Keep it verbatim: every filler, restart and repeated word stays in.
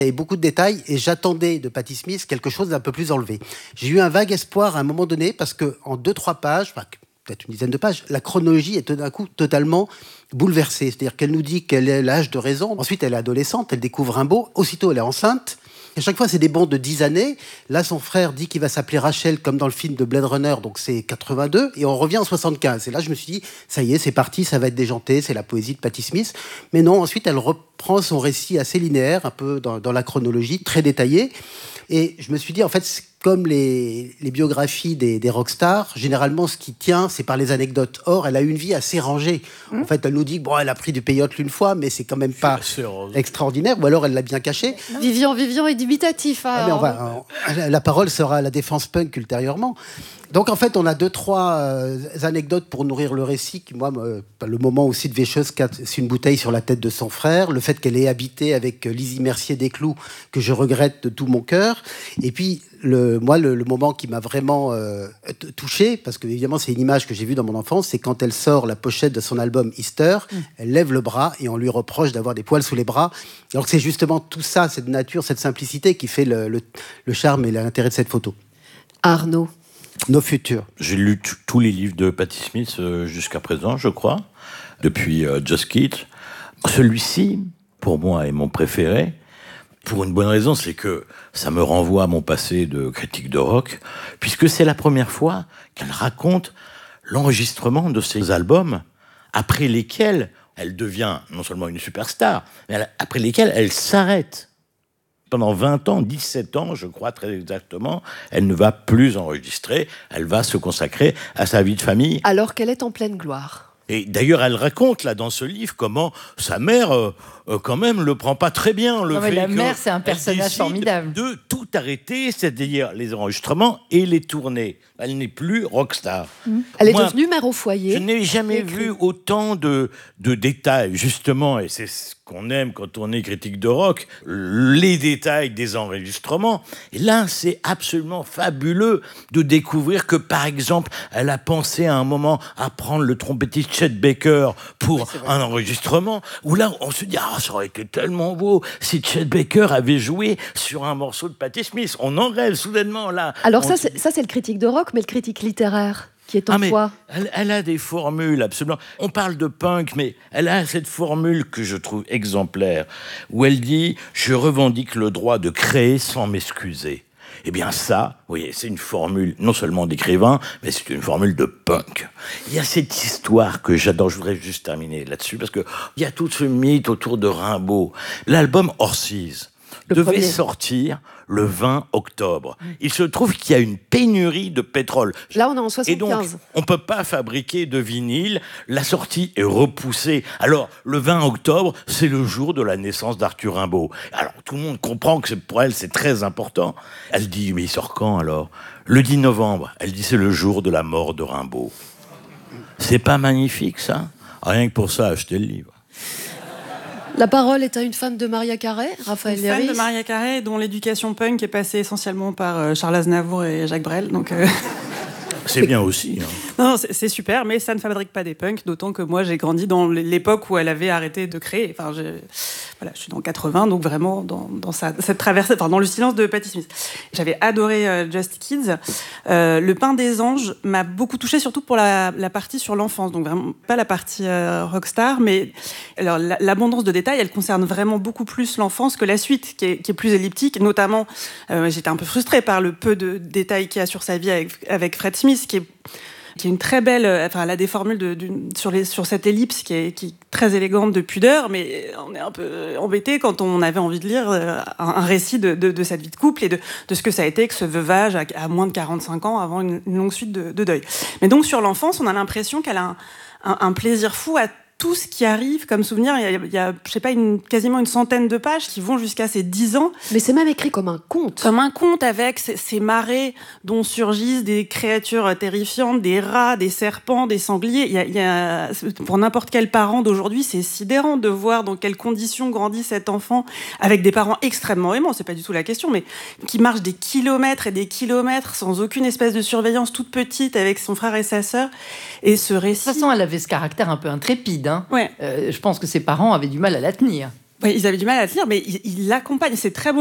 Il y avait beaucoup de détails et j'attendais de Patti Smith quelque chose d'un peu plus enlevé. J'ai eu un vague espoir à un moment donné parce qu'en deux, trois pages, enfin, peut-être une dizaine de pages, la chronologie est tout d'un coup totalement bouleversée. C'est-à-dire qu'elle nous dit qu'elle est l'âge de raison. Ensuite, elle est adolescente, elle découvre Rimbaud. Aussitôt, elle est enceinte. À chaque fois, c'est des bonds de dix années. Là, son frère dit qu'il va s'appeler Rachel, comme dans le film de Blade Runner, donc c'est quatre-vingt-deux, et on revient en soixante-quinze. Et là, je me suis dit, ça y est, c'est parti, ça va être déjanté, c'est la poésie de Patti Smith. Mais non, ensuite, elle reprend son récit assez linéaire, un peu dans, dans la chronologie, très détaillé. Et je me suis dit, en fait, c'est comme les, les biographies des, des rockstars, généralement, ce qui tient, c'est par les anecdotes. Or, elle a eu une vie assez rangée. Mmh. En fait, elle nous dit que bon, elle a pris du peyote une fois, mais c'est quand même pas extraordinaire. Ou alors, elle l'a bien caché. Vivian, Vivian est dubitatif. Hein, ah, mais on va, on, la parole sera à la défense punk ultérieurement. Donc, en fait, on a deux, trois euh, anecdotes pour nourrir le récit. Qui, moi, me, le moment aussi de Vécheuse casse une bouteille sur la tête de son frère. Le fait qu'elle ait habité avec Lizzie Mercier Desclous, que je regrette de tout mon cœur. Et puis, le, moi, le, le moment qui m'a vraiment euh, touché, parce que évidemment, c'est une image que j'ai vue dans mon enfance, c'est quand elle sort la pochette de son album Easter, mmh. elle lève le bras et on lui reproche d'avoir des poils sous les bras. Alors que c'est justement tout ça, cette nature, cette simplicité qui fait le, le, le charme et l'intérêt de cette photo. Arnaud. Nos futurs. J'ai lu t- tous les livres de Patti Smith euh, jusqu'à présent, je crois, depuis euh, Just Kids. Celui-ci, pour moi, est mon préféré. Pour une bonne raison, c'est que ça me renvoie à mon passé de critique de rock, puisque c'est la première fois qu'elle raconte l'enregistrement de ses albums, après lesquels elle devient non seulement une superstar, mais elle, après lesquels elle s'arrête. Pendant vingt ans, dix-sept ans, je crois très exactement, elle ne va plus enregistrer, elle va se consacrer à sa vie de famille. Alors qu'elle est en pleine gloire. Et d'ailleurs, elle raconte là dans ce livre comment sa mère, euh, euh, quand même, le prend pas très bien. Le non, mais fait la que mère, c'est un personnage formidable. De tout arrêter, c'est-à-dire les enregistrements et les tournées. Elle n'est plus rockstar. Mmh. Elle est Moi, devenue mère au foyer. Je n'ai jamais vu autant de, de détails, justement, et c'est ce qu'on aime quand on est critique de rock, les détails des enregistrements. Et là, c'est absolument fabuleux de découvrir que, par exemple, elle a pensé à un moment à prendre le trompettiste Chet Baker pour oui, un enregistrement, où là, on se dit, ah, ça aurait été tellement beau si Chet Baker avait joué sur un morceau de Patti Smith. On en rêve soudainement, là. Alors on ça, se... c'est, ça, c'est le critique de rock, mais le critique littéraire qui est en ah, mais toi. Elle, elle a des formules, absolument. On parle de punk, mais elle a cette formule que je trouve exemplaire, où elle dit « Je revendique le droit de créer sans m'excuser ». Eh bien ça, vous voyez, c'est une formule non seulement d'écrivain, mais c'est une formule de punk. Il y a cette histoire que j'adore, je voudrais juste terminer là-dessus, parce qu'il y a tout ce mythe autour de Rimbaud. L'album Horses le devait premier. sortir le vingt octobre. Il se trouve qu'il y a une pénurie de pétrole. Là, on est en soixante-quinze. Et donc, on ne peut pas fabriquer de vinyle. La sortie est repoussée. Alors, le vingt octobre, c'est le jour de la naissance d'Arthur Rimbaud. Alors, tout le monde comprend que pour elle, c'est très important. Elle dit, mais il sort quand alors ? Le dix novembre. Elle dit, c'est le jour de la mort de Rimbaud. C'est pas magnifique, ça ? Rien que pour ça, achetez le livre. La parole est à une fan de Maria Carré, Raphaël Une Léris. fan de Maria Carré, dont l'éducation punk est passée essentiellement par Charles Aznavour et Jacques Brel. Donc, euh... c'est bien aussi. Hein. Non, c'est, c'est super, mais ça ne fabrique pas des punks, d'autant que moi, j'ai grandi dans l'époque où elle avait arrêté de créer. Enfin, je, voilà, je suis dans quatre-vingts, donc vraiment dans, dans sa, cette traversée, enfin, dans le silence de Patti Smith. J'avais adoré euh, Just Kids. Euh, le Pain des Anges m'a beaucoup touchée, surtout pour la, la partie sur l'enfance, donc vraiment pas la partie euh, rockstar, mais alors, la, l'abondance de détails, elle concerne vraiment beaucoup plus l'enfance que la suite, qui est, qui est plus elliptique. Notamment, euh, j'étais un peu frustrée par le peu de détails qu'il y a sur sa vie avec, avec Fred Smith, qui est qui est une très belle, enfin, elle a des formules de, d'une, sur, les, sur cette ellipse qui est, qui est très élégante de pudeur, mais on est un peu embêté quand on avait envie de lire un, un récit de, de, de cette vie de couple et de, de ce que ça a été que ce veuvage à, à moins de quarante-cinq ans avant une, une longue suite de, de deuil. Mais donc sur l'enfance, on a l'impression qu'elle a un, un, un plaisir fou à tout ce qui arrive comme souvenir. Il y a, il y a je sais pas, une, quasiment une centaine de pages qui vont jusqu'à ses dix ans. Mais c'est même écrit comme un conte. Comme un conte avec ces, ces marées dont surgissent des créatures terrifiantes, des rats, des serpents, des sangliers. Il y a, il y a, pour n'importe quel parent d'aujourd'hui, c'est sidérant de voir dans quelles conditions grandit cet enfant avec des parents extrêmement aimants, c'est pas du tout la question, mais qui marchent des kilomètres et des kilomètres sans aucune espèce de surveillance, toute petite avec son frère et sa sœur. Et ce récit... De toute façon, elle avait ce caractère un peu intrépide. Hein. Ouais. Euh, je pense que ses parents avaient du mal à la tenir. Ouais, ils avaient du mal à tenir, mais ils il l'accompagnent. C'est très beau